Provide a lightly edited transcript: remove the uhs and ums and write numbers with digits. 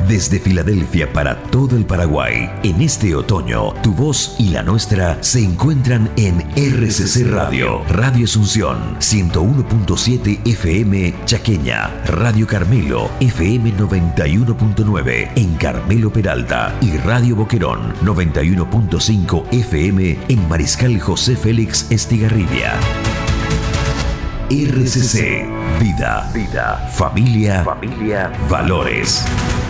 Desde Filadelfia para todo el Paraguay, en este otoño, tu voz y la nuestra se encuentran en RCC Radio. Radio Asunción, 101.7 FM Chaqueña. Radio Carmelo, FM 91.9 en Carmelo Peralta. Y Radio Boquerón, 91.5 FM en Mariscal José Félix Estigarribia. RCC, vida, familia, valores.